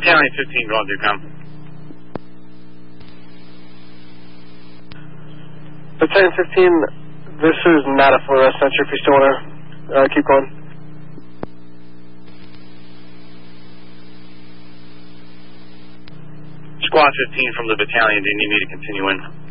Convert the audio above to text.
Battalion 15, going through com. Battalion 15, this is not a fluorescent. Not sure if you still want to keep going. Squad 15 from the battalion, do you need me to continue in?